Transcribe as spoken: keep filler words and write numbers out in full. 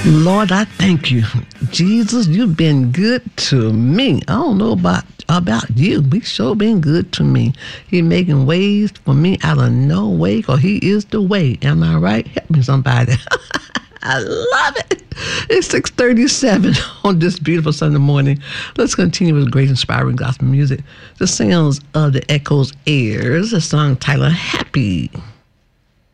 Lord, I thank you. Jesus, you've been good to me. I don't know about about you. He sure been good to me. He making ways for me out of no way, because he is the way. Am I right? Help me, somebody. I love it. It's six thirty-seven on this beautiful Sunday morning. Let's continue with great inspiring gospel music. The sounds of the Echoes Airs, a song titled Happy.